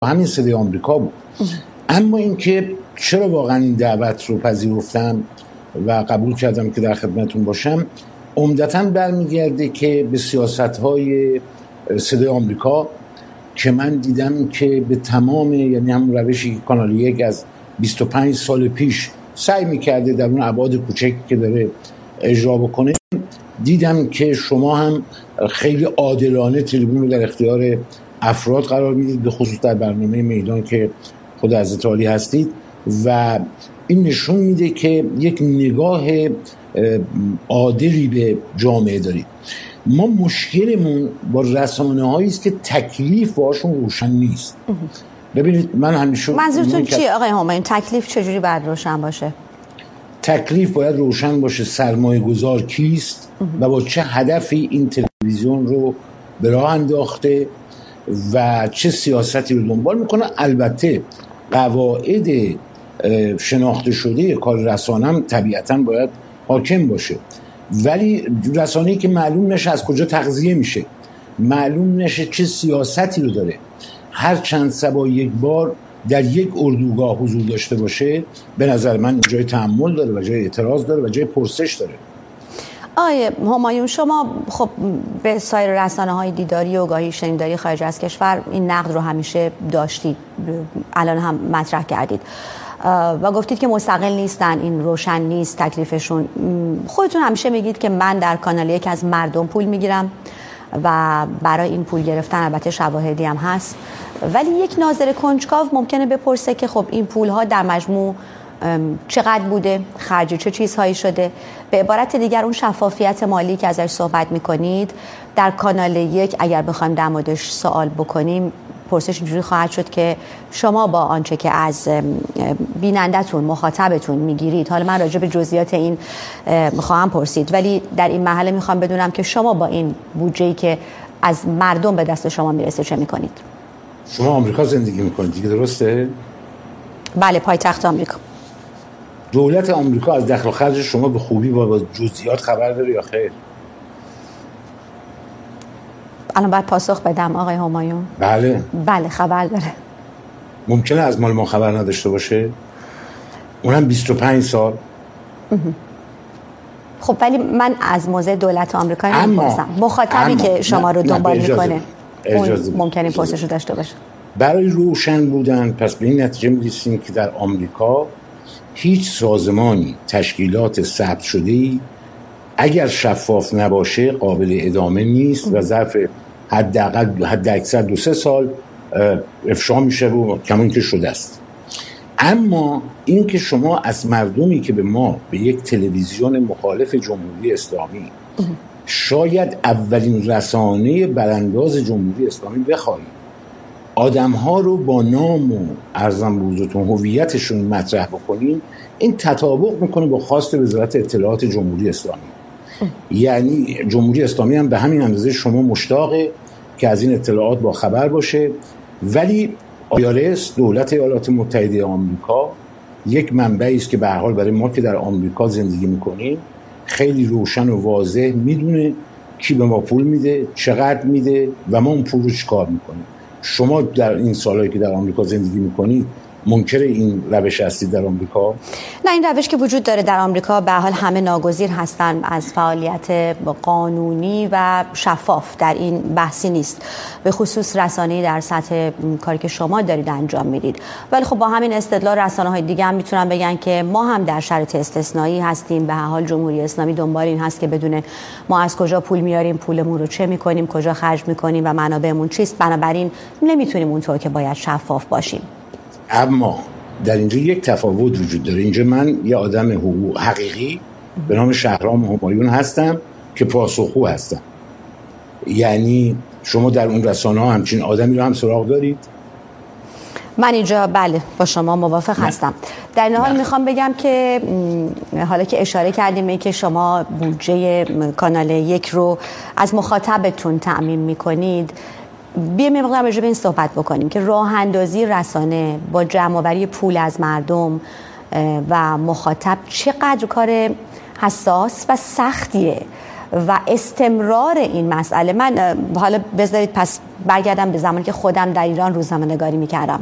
همین صدای آمریکا بود. اما اینکه چرا واقعا این دعوت رو پذیرفتم و قبول کردم که در خدمتون باشم، عمدتاً برمیگرده که به سیاست‌های صدای آمریکا که من دیدم که به تمام، یعنی همون روشی که کانال یک از 25 سال پیش سعی می‌کرده در اون ابعاد کوچکی که داره اجرا بکنه، دیدم که شما هم خیلی عادلانه تریبون رو در اختیار افراد قرار میدید، به خصوص در برنامه میدان که خود حضرت عالی هستید، و این نشون میده که یک نگاه عادلی به جامعه دارید. ما مشکلمون با رسانه‌هایی است که تکلیف باشون روشن نیست. ببینید من همیشه، منظورتون چیه آقای همایون؟ تکلیف چجوری باید روشن باشه؟ تکلیف باید روشن باشه سرمایه گذار کیست و با چه هدفی این تلویزیون رو به راه انداخته و چه سیاستی رو دنبال میکنه. البته قواعد شناخته شده کار رسانه هم طبیعتاً باید حاکم باشه، ولی رسانه‌ای که معلوم نشه از کجا تغذیه میشه، معلوم نشه چه سیاستی رو داره، هر چند سبا یک بار در یک اردوگاه حضور داشته باشه، به نظر من جای تأمل داره و جای اعتراض داره و جای پرسش داره. آقای همایون، شما خب به سایر رسانه‌های دیداری و گاهی شنیداری خارج از کشور این نقد رو همیشه داشتید، الان هم مطرح کردید و گفتید که مستقل نیستن، این روشن نیست تکلیفشون. خودتون همیشه میگید که من در کانال یک از مردم پول میگیرم و برای این پول گرفتن البته شواهدی هم هست، ولی یک ناظر کنجکاو ممکنه بپرسه که خب این پول‌ها در مجموع چقدر بوده، خرج چه چیزهایی شده. به عبارت دیگر اون شفافیت مالی که ازش صحبت میکنید در کانال یک اگر بخوایم در موردش سوال بکنیم، پرسش اینجوری خواهد شد که شما با آنچه که از بینندتون، مخاطبتون میگیرید، حالا من راجع به جزئیات این میخوام پرسید، ولی در این مرحله میخوام بدونم که شما با این بودجه‌ای که از مردم به دست شما میرسه چه میکنید؟ شما آمریکا زندگی میکنید دیگه، درسته؟ بله، پایتخت آمریکا. دولت آمریکا از دخل و خرج شما به خوبی با جزئیات خبر داره یا خیر؟ الان باید پاسخ بدم آقای همایون. بله خبر داره. ممکنه از مال ما خبر نداشته باشه؟ اونم 25 سال. خب ولی من از موضع دولت آمریکا نمی‌پرسم، مخاطبی که شما رو دنبال میکنه ممکنه این پرسش رو داشته باشه. برای روشن بودن پس به این نتیجه می‌رسیم که در آمریکا هیچ سازمانی، تشکیلات ثبت شده‌ای اگر شفاف نباشه قابل ادامه نیست و ظرف حد اکثر 2-3 سال افشا میشه و کمون که شده است. اما این که شما از مردمی که به یک تلویزیون مخالف جمهوری اسلامی، شاید اولین رسانه برانداز جمهوری اسلامی بخواهید، آدم‌ها رو با نام و ارزم بوزتون هویتشون مطرح بکنین، این تطابق میکنه با خواست وزارت اطلاعات جمهوری اسلامی. یعنی جمهوری اسلامی هم به همین اندازه شما مشتاقه که از این اطلاعات با خبر باشه، ولی IRS دولت ایالات متحده آمریکا یک منبعی است که به هر حال برای ما که در آمریکا زندگی میکنیم خیلی روشن و واضح میدونه کی به ما پول میده، چقدر میده و ما اون پول رو چیکار میکنیم. شما در این سالهایی که در آمریکا زندگی میکنید منکر این روش هستید در آمریکا؟ نه، این روش که وجود داره در آمریکا به حال همه ناگزیر هستن از فعالیت قانونی و شفاف، در این بحثی نیست، به خصوص رسانه‌ای در سطح کاری که شما دارید انجام میدید. ولی خب با همین استدلال رسانه‌های دیگه هم میتونن بگن که ما هم در شرایط استثنایی هستیم، به هر حال جمهوری اسلامی دنبال این هست که بدونه ما از کجا پول میاریم، پولمون رو چه میکنیم، کجا خرج میکنیم و منابعمون چیست، بنابراین نمیتونیم اونطور که باید شفاف باشیم. اما در اینجا یک تفاوت وجود داره. اینجا من یه آدم حقوق حقیقی به نام شهرام همایون هستم که پاسخگو هستم. یعنی شما در اون رسانه ها همچین آدمی رو هم سراغ دارید؟ من اینجا بله با شما موافق هستم. در این حال میخوام بگم که حالا که اشاره کردیم که شما بودجه کانال یک رو از مخاطبتون تأمین میکنید، بیایم یه مقدار راجع به این صحبت بکنیم که راه اندازی رسانه با جمع‌آوری پول از مردم و مخاطب چقدر کار حساس و سختیه و استمرار این مسئله. من حالا بذارید پس برگردم به زمانی که خودم در ایران روزنامه‌نگاری می‌کردم.